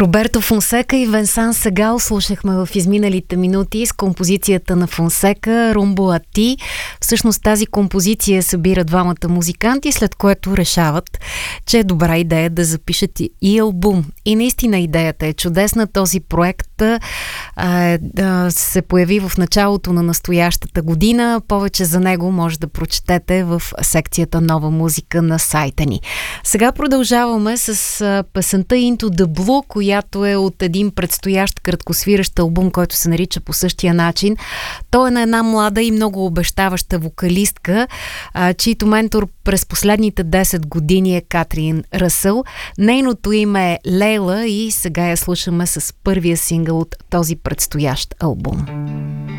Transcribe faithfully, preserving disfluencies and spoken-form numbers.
Роберто Фонсека и Венсан Сегал слушахме в изминалите минути с композицията на Фонсека "Румбо а ти". Всъщност тази композиция събира двамата музиканти, след което решават, че е добра идея да запишат и албум. И наистина идеята е чудесна. Този проект а, да се появи в началото на настоящата година. Повече за него може да прочетете в секцията "Нова музика" на сайта ни. Сега продължаваме с а, песента "Into the Blue", която е от един предстоящ краткосвиращ албум, който се нарича по същия начин. Той е на една млада и много обещаваща вокалистка, а, чийто ментор през последните десет години е Катрин Ръсъл. Нейното име е Лейла и сега я слушаме с първия сингъл от този предстоящ албум.